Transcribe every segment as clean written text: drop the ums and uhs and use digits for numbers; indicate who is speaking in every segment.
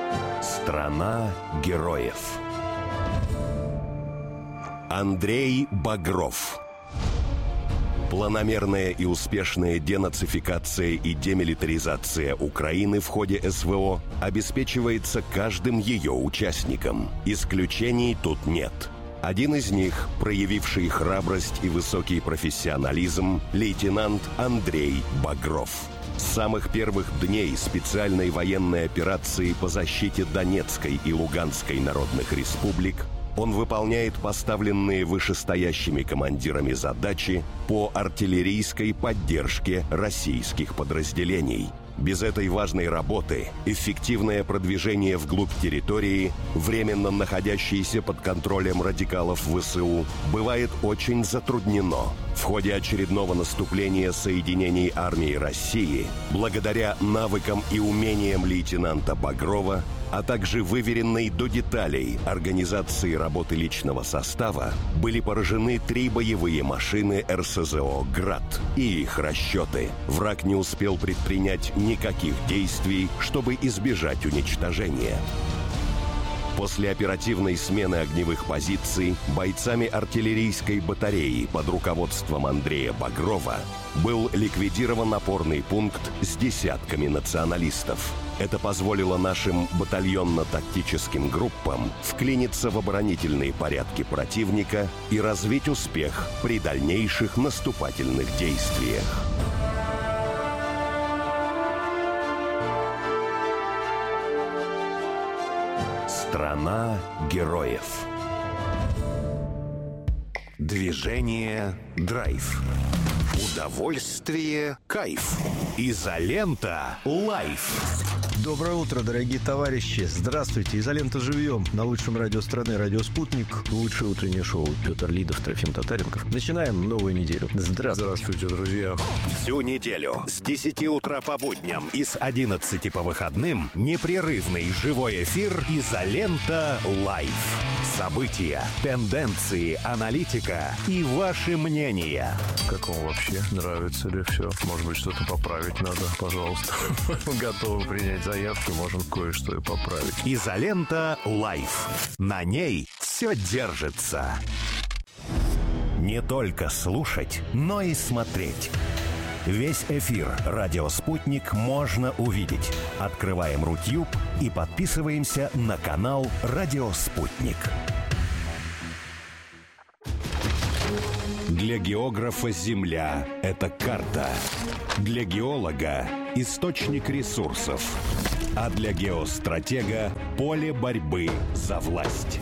Speaker 1: Страна героев. Андрей Багров. Планомерная и успешная денацификация и демилитаризация Украины в ходе СВО обеспечивается каждым ее участником. Исключений тут нет. Один из них, проявивший храбрость и высокий профессионализм, лейтенант Андрей Багров. С самых первых дней специальной военной операции по защите Донецкой и Луганской народных республик он выполняет поставленные вышестоящими командирами задачи по артиллерийской поддержке российских подразделений. Без этой важной работы эффективное продвижение вглубь территории, временно находящейся под контролем радикалов ВСУ, бывает очень затруднено. В ходе очередного наступления соединений армии России, благодаря навыкам и умениям лейтенанта Багрова, а также выверенной до деталей организации работы личного состава, были поражены 3 боевые машины РСЗО «Град» и их расчеты. Враг не успел предпринять никаких действий, чтобы избежать уничтожения. После оперативной смены огневых позиций бойцами артиллерийской батареи под руководством Андрея Багрова был ликвидирован опорный пункт с десятками националистов. Это позволило нашим батальонно-тактическим группам вклиниться в оборонительные порядки противника и развить успех при дальнейших наступательных действиях. Страна героев. Движение «Драйв». Удовольствие, кайф. Изолента лайф.
Speaker 2: Доброе утро, дорогие товарищи. Здравствуйте. Изолента живьем. На лучшем радио страны, радио «Спутник». Лучшее утреннее шоу. Петр Лидов, Трофим Татаренков. Начинаем новую неделю. Здравствуйте, друзья.
Speaker 1: Всю неделю с 10 утра по будням и с 11 по выходным непрерывный живой эфир «Изолента лайф». События, тенденции, аналитика и ваши мнения.
Speaker 3: Как вам вообще? Нравится ли все? Может быть, что-то поправить надо? Пожалуйста. Готовы принять заявки, можем кое-что и поправить.
Speaker 1: «Изолента лайф». На ней все держится. Не только слушать, но и смотреть. Весь эфир «Радио Спутник» можно увидеть. Открываем Рутюб и подписываемся на канал «Радио Спутник». Для географа Земля – это карта. Для геолога – источник ресурсов. А для геостратега – поле борьбы за власть.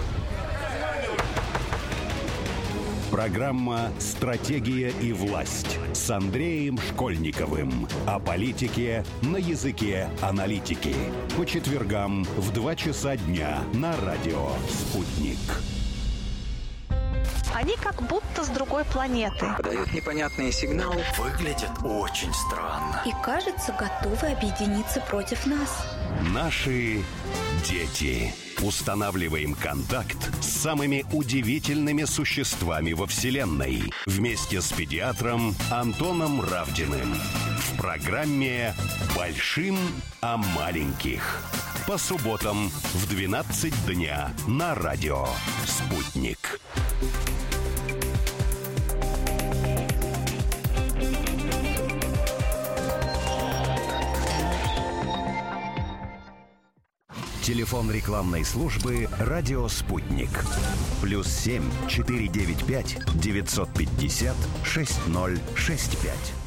Speaker 1: Программа «Стратегия и власть» с Андреем Школьниковым. О политике на языке аналитики. По четвергам в 2 часа дня на радио «Спутник».
Speaker 4: Они как будто с другой планеты.
Speaker 5: Подают непонятные сигналы.
Speaker 6: Выглядят очень странно.
Speaker 7: И, кажется, готовы объединиться против нас.
Speaker 1: Наши дети. Устанавливаем контакт с самыми удивительными существами во Вселенной. Вместе с педиатром Антоном Равдиным. В программе «Большим о маленьких». По субботам в 12 дня на радио «Спутник». Телефон рекламной службы «Радио Спутник». +7 495 950 6065.